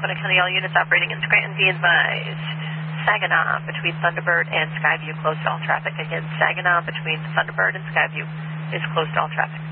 County County, all units operating in Scranton, be advised. Saginaw between Thunderbird and Skyview closed to all traffic. Again, Saginaw between Thunderbird and Skyview is closed to all traffic.